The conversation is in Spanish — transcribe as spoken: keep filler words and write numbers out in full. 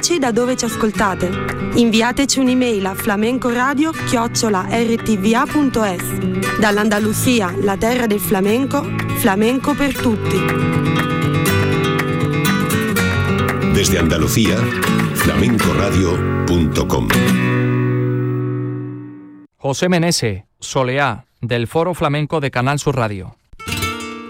diteci da dove ci ascoltate. Inviateci un'email a flamencoradio chiocciola erre ti vi a punto es. Dall'Andalusia, la terra del flamenco, flamenco per tutti. Desde Andalucía, flamencoradio punto com. José Menese, Soleá, del Foro Flamenco de Canal Sur Radio.